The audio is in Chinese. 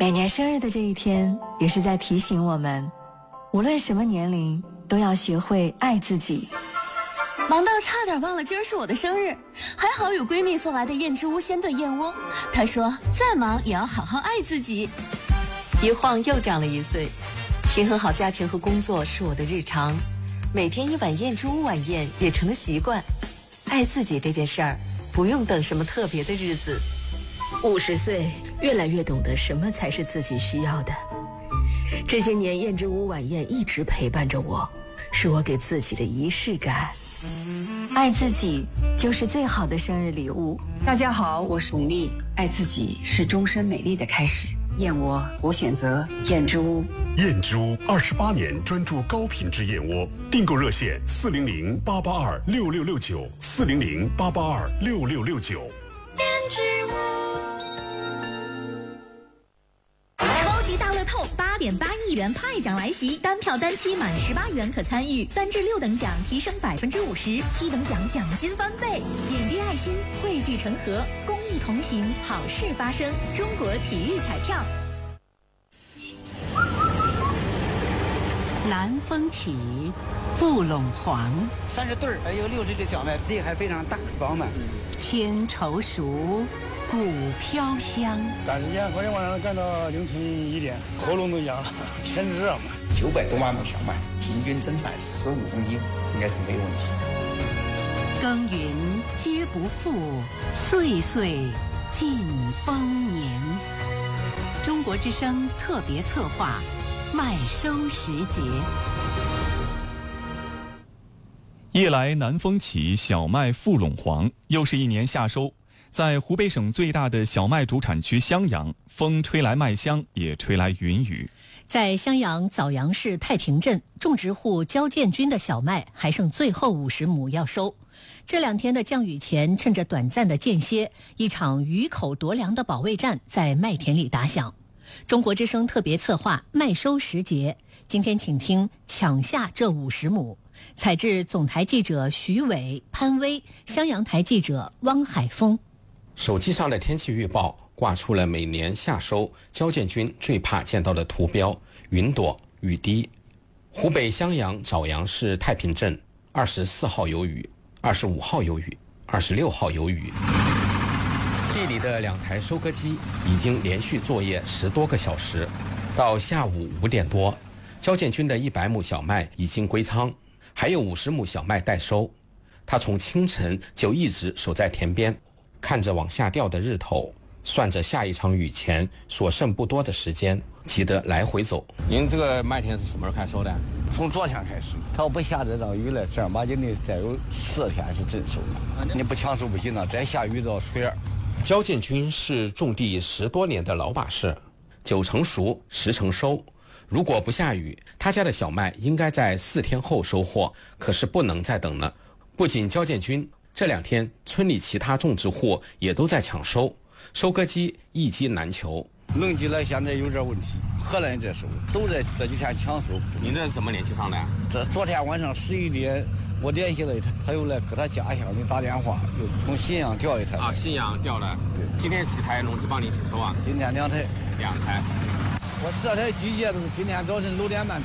每年生日的这一天，也是在提醒我们，无论什么年龄，都要学会爱自己。 忙到差点忘了今儿是我的生日，还好有闺蜜送来的燕之屋鲜炖燕窝。她说再忙也要好好爱自己。 一晃又长了1岁，平衡好家庭和工作是我的日常，每天一碗燕之屋晚宴也成了习惯。爱自己这件事儿，不用等什么特别的日子。 50岁，越来越懂得什么才是自己需要的。这些年，燕之屋晚宴一直陪伴着我，是我给自己的仪式感。 爱自己就是最好的生日礼物。 大家好，我是巩俐。爱自己是终身美丽的开始。燕窝，我选择燕之屋。 燕之屋28年专注高品质燕窝，订购热线400-882-6669，400-882-6669。 燕之屋。超级大乐透8.8亿元派奖来袭，单票单期满18元可参与，3至6等奖提升50%，7等奖奖金翻倍。点滴爱心，汇聚成河，公益同行，好事发生。中国体育彩票。 南风起，富陇黄 ，30对儿，有60的小麦，厉害非常大，饱满。 千愁熟，骨飘香。 赶时间，昨天晚上干到凌晨1点，喉咙都哑了，天热嘛。 900多万亩小麦，平均增产15公斤，应该是没有问题。 耕耘皆不负，岁岁尽丰年。中国之声特别策划，麦收时节。 夜来南风起，小麦富陇黄。又是一年夏收，在湖北省最大的小麦主产区襄阳，风吹来麦香，也吹来云雨。 在襄阳枣阳市太平镇，种植户焦建军的小麦还剩最后50亩要收。这2天的降雨前，趁着短暂的间歇，一场雨口夺粮的保卫战在麦田里打响。中国之声特别策划麦收时节，今天请听抢下这50亩。采制总台记者徐伟、潘威，襄阳台记者汪海峰。 手机上的天气预报挂出了每年夏收焦建军最怕见到的图标：云朵、雨滴。湖北襄阳枣阳市太平镇24号有雨，25号有雨，26号有雨。地里的2台收割机已经连续作业10多个小时，到下午5点多，焦建军的100亩小麦已经归仓，还有50亩小麦待收。他从清晨就一直守在田边，看着往下掉的日头，算着下一场雨前所剩不多的时间，急得来回走。 您这个麦田是什么时候开始收的？ 从昨天开始，它要不下这场雨了，正儿八经的再有4天是真收的。你不抢收不行了，再下雨到水儿。 焦建军是种地10多年的老把式，9成熟10成收。如果不下雨，他家的小麦应该在4天后收获，可是不能再等了。不仅焦建军，这2天村里其他种植户也都在抢收，收割机一机难求。 冷季了，现在有点问题，荷兰这收都在这几天抢收。 您这是怎么联系上的呀？ 这昨天晚上11点。我联系了他又来给他家乡的打电话，又从信阳调一台。 啊，信阳调了。对，今天几台农机帮你起收啊？ 今天2台。 2台。 我这台机械都是今天早晨6点半